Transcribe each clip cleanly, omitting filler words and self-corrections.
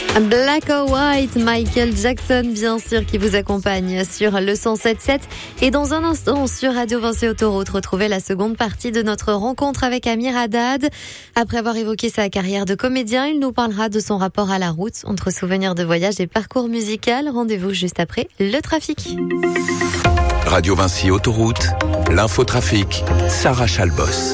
Black or White, Michael Jackson, bien sûr, qui vous accompagne sur le 107.7. Et dans un instant, sur Radio Vinci Autoroute, retrouvez la seconde partie de notre rencontre avec Amir Haddad. Après avoir évoqué sa carrière de comédien, il nous parlera de son rapport à la route, entre souvenirs de voyage et parcours musical. Rendez-vous juste après le trafic. Radio Vinci Autoroute, l'infotrafic, Sarah Chalbos.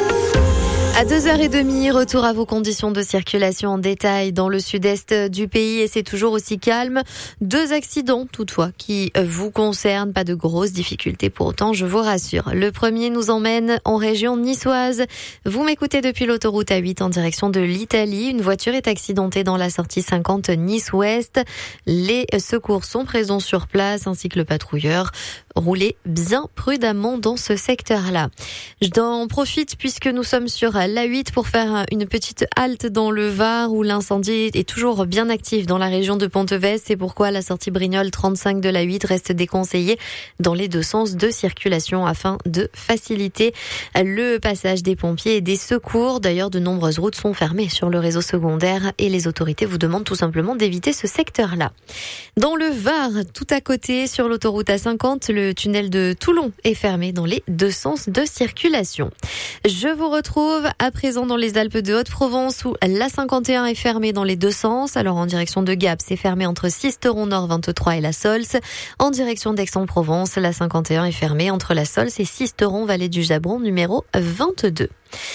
À 2h30, retour à vos conditions de circulation en détail dans le sud-est du pays et c'est toujours aussi calme. 2 accidents toutefois qui vous concernent, pas de grosses difficultés pour autant, je vous rassure. Le premier nous emmène en région niçoise. Vous m'écoutez depuis l'autoroute A8 en direction de l'Italie. Une voiture est accidentée dans la sortie 50 Nice-Ouest. Les secours sont présents sur place ainsi que le patrouilleur. Roulez bien prudemment dans ce secteur-là. J'en profite puisque nous sommes sur l'A8 pour faire une petite halte dans le Var où l'incendie est toujours bien actif dans la région de Pontevedra. C'est pourquoi la sortie Brignoles 35 de l'A8 reste déconseillée dans les 2 sens de circulation afin de faciliter le passage des pompiers et des secours. D'ailleurs, de nombreuses routes sont fermées sur le réseau secondaire et les autorités vous demandent tout simplement d'éviter ce secteur-là. Dans le Var, tout à côté, sur l'autoroute A50, le tunnel de Toulon est fermé dans les 2 sens de circulation. Je vous retrouve à présent dans les Alpes de Haute-Provence où l'A51 est fermée dans les 2 sens. Alors en direction de Gap, c'est fermé entre Sisteron Nord 23 et la Sols. En direction d'Aix-en-Provence, l'A51 est fermée entre la Sols et Sisteron Vallée du Jabron numéro 22.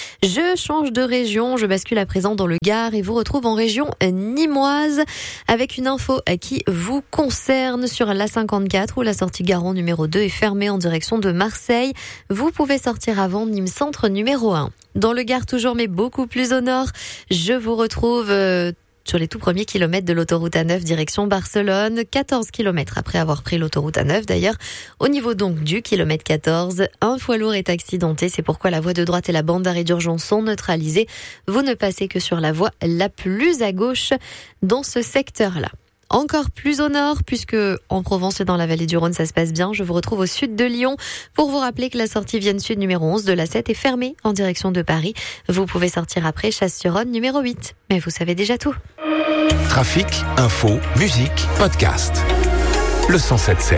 Je change de région, je bascule à présent dans le Gard et vous retrouve en région nimoise avec une info qui vous concerne sur l'A54 où la sortie Garon numéro 2 est fermée en direction de Marseille. Vous pouvez sortir avant Nîmes Centre numéro 1. Dans le Gard toujours mais beaucoup plus au nord, je vous retrouve sur les tout premiers kilomètres de l'autoroute A9 direction Barcelone, 14 kilomètres après avoir pris l'autoroute A9 d'ailleurs. Au niveau donc du kilomètre 14, un poids lourd est accidenté, c'est pourquoi la voie de droite et la bande d'arrêt d'urgence sont neutralisées. Vous ne passez que sur la voie la plus à gauche dans ce secteur-là. Encore plus au nord, puisque en Provence et dans la vallée du Rhône, ça se passe bien. Je vous retrouve au sud de Lyon pour vous rappeler que la sortie Vienne Sud numéro 11 de l'A7 est fermée en direction de Paris. Vous pouvez sortir après Chasse-sur-Rhône numéro 8. Mais vous savez déjà tout. Trafic, info, musique, podcast. Le 107.7.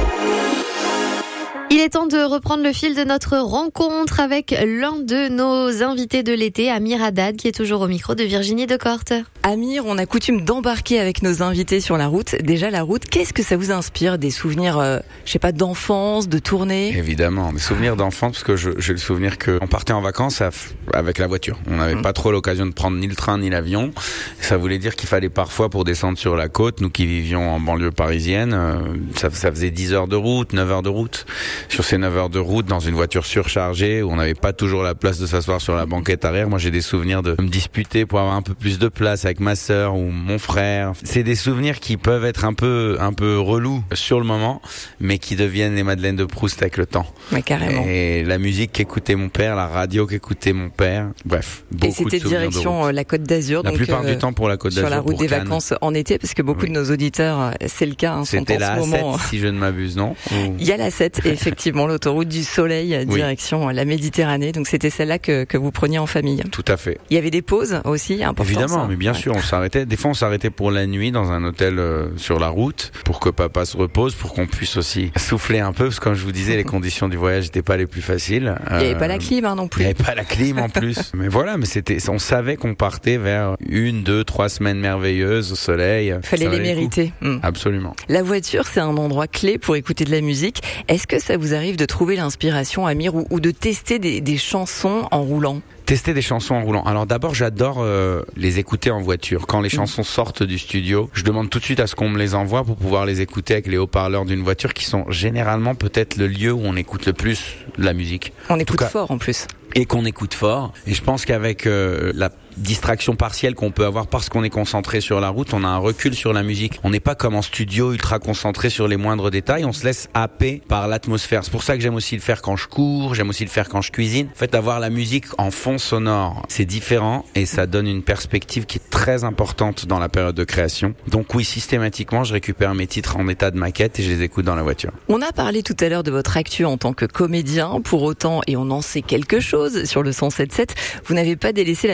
Il est temps de reprendre le fil de notre rencontre avec l'un de nos invités de l'été, Amir Haddad, qui est toujours au micro de Virginie Decorte. Amir, on a coutume d'embarquer avec nos invités sur la route. Déjà, la route, qu'est-ce que ça vous inspire? Des souvenirs, d'enfance, de tournée? Évidemment, mes souvenirs d'enfance, parce que j'ai le souvenir qu'on partait en vacances avec la voiture. On n'avait pas trop l'occasion de prendre ni le train ni l'avion. Ça voulait dire qu'il fallait parfois, pour descendre sur la côte, nous qui vivions en banlieue parisienne, ça faisait 10 heures de route, 9 heures de route. Sur ces 9 heures de route, dans une voiture surchargée, où on n'avait pas toujours la place de s'asseoir sur la banquette arrière, moi j'ai des souvenirs de me disputer pour avoir un peu plus de place avec ma sœur ou mon frère. C'est des souvenirs qui peuvent être un peu relous sur le moment, mais qui deviennent les Madeleines de Proust avec le temps. Mais carrément. Et la musique qu'écoutait mon père, la radio qu'écoutait mon père, bref, beaucoup de souvenirs. Et c'était direction la Côte d'Azur. La plupart du temps pour la Côte d'Azur. Sur la route des Cannes. Vacances en été, parce que beaucoup de nos auditeurs, c'est le cas. C'était la A7, si je ne m'abuse, non? Il y a la A7, effectivement, l'autoroute du Soleil, direction la Méditerranée. Donc c'était celle-là que vous preniez en famille. Tout à fait. Il y avait des pauses aussi importantes. Évidemment, mais bien sûr, on s'arrêtait. Des fois, on s'arrêtait pour la nuit dans un hôtel sur la route pour que papa se repose, pour qu'on puisse aussi souffler un peu, parce que comme je vous disais, les conditions du voyage n'étaient pas les plus faciles. Il n'y avait pas la clim non plus. Il n'y avait pas la clim en plus. Mais voilà, mais on savait qu'on partait vers 1, 2, 3 semaines merveilleuses au soleil. Fallait les mériter. Absolument. La voiture, c'est un endroit clé pour écouter de la musique. Est-ce que ça vous arrive de trouver l'inspiration, Amir, ou de tester des chansons en roulant? Tester des chansons en roulant. Alors d'abord, j'adore les écouter en voiture. Quand les chansons sortent du studio, je demande tout de suite à ce qu'on me les envoie pour pouvoir les écouter avec les haut-parleurs d'une voiture, qui sont généralement peut-être le lieu où on écoute le plus la musique. On écoute fort en plus. Et qu'on écoute fort. Et je pense qu'avec la distraction partielle qu'on peut avoir parce qu'on est concentré sur la route, on a un recul sur la musique. On n'est pas comme en studio ultra concentré sur les moindres détails, on se laisse happer par l'atmosphère. C'est pour ça que j'aime aussi le faire quand je cours, j'aime aussi le faire quand je cuisine. En fait, avoir la musique en fond sonore, c'est différent et ça donne une perspective qui est très importante dans la période de création. Donc oui, systématiquement, je récupère mes titres en état de maquette et je les écoute dans la voiture. On a parlé tout à l'heure de votre actu en tant que comédien. Pour autant, et on en sait quelque chose sur le 107.7, vous n'avez pas délaissé la musique.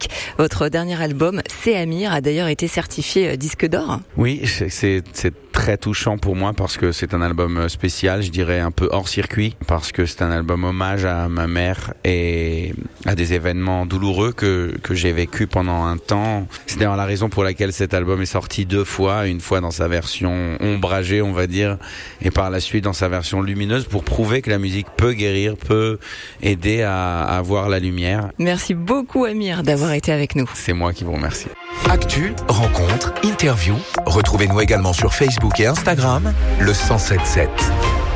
Votre dernier album, C'est Amir, a d'ailleurs été certifié disque d'or. Oui, c'est très touchant pour moi parce que c'est un album spécial, je dirais un peu hors circuit, parce que c'est un album hommage à ma mère et à des événements douloureux que j'ai vécu pendant un temps. C'est d'ailleurs la raison pour laquelle cet album est sorti 2 fois, une fois dans sa version ombragée, on va dire, et par la suite dans sa version lumineuse, pour prouver que la musique peut guérir, peut aider à voir la lumière. Merci beaucoup Amir d'avoir été avec nous. C'est moi qui vous remercie. Actu, rencontres, interviews. Retrouvez-nous également sur Facebook et Instagram, le 107.7.